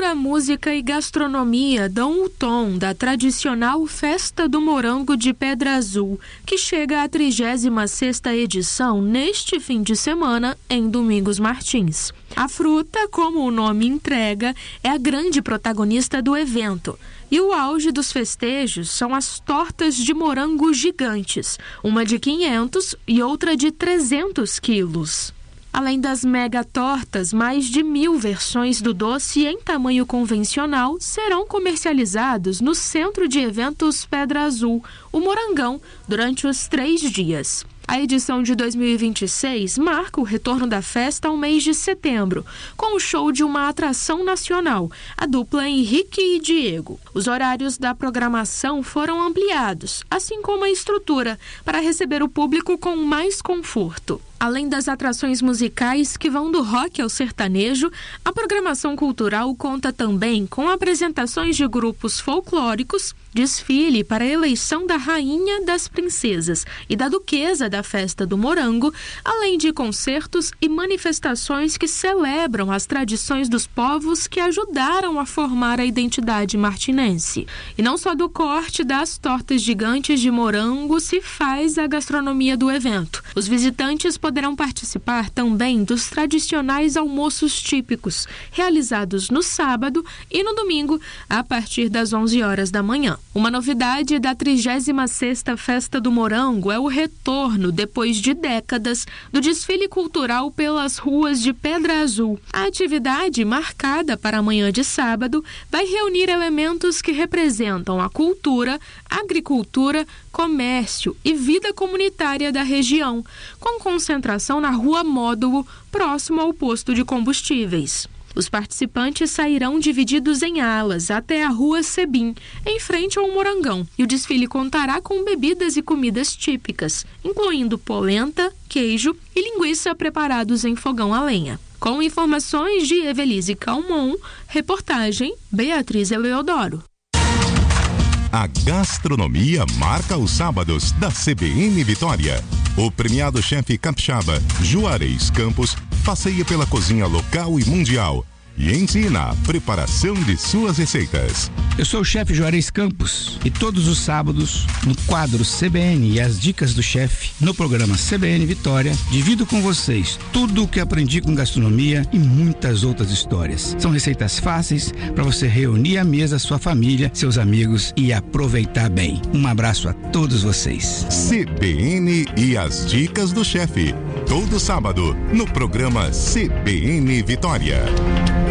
cultura, música e gastronomia dão o tom da tradicional Festa do Morango de Pedra Azul, que chega à 36ª edição neste fim de semana em Domingos Martins. A fruta, como o nome entrega, é a grande protagonista do evento. E o auge dos festejos são as tortas de morango gigantes, uma de 500 e outra de 300 quilos. Além das mega tortas, mais de 1.000 versões do doce em tamanho convencional serão comercializados no Centro de Eventos Pedra Azul, o Morangão, durante os 3 dias. A edição de 2026 marca o retorno da festa ao mês de setembro, com o show de uma atração nacional, a dupla Henrique e Diego. Os horários da programação foram ampliados, assim como a estrutura, para receber o público com mais conforto. Além das atrações musicais que vão do rock ao sertanejo, a programação cultural conta também com apresentações de grupos folclóricos, desfile para a eleição da Rainha das Princesas e da Duquesa da Festa do Morango, além de concertos e manifestações que celebram as tradições dos povos que ajudaram a formar a identidade martinense. E não só do corte das tortas gigantes de morango se faz a gastronomia do evento. Os visitantes poderão participar também dos tradicionais almoços típicos, realizados no sábado e no domingo, a partir das 11 horas da manhã. Uma novidade da 36ª Festa do Morango é o retorno, depois de décadas, do desfile cultural pelas ruas de Pedra Azul. A atividade, marcada para amanhã de sábado, vai reunir elementos que representam a cultura, agricultura, comércio e vida comunitária da região, com concentração na Rua Módulo, próximo ao posto de combustíveis. Os participantes sairão divididos em alas até a Rua Sebim, em frente ao Morangão, e o desfile contará com bebidas e comidas típicas, incluindo polenta, queijo e linguiça preparados em fogão a lenha. Com informações de Evelise Calmon, reportagem Beatriz Eleodoro. A gastronomia marca os sábados da CBN Vitória. O premiado chefe capixaba Juarez Campos passeia pela cozinha local e mundial e ensina a preparação de suas receitas. Eu sou o chefe Juarez Campos e todos os sábados, no quadro CBN e as dicas do chefe, no programa CBN Vitória, divido com vocês tudo o que aprendi com gastronomia e muitas outras histórias. São receitas fáceis para você reunir à mesa sua família, seus amigos e aproveitar bem. Um abraço a todos vocês. CBN e as dicas do chefe, todo sábado, no programa CBN Vitória.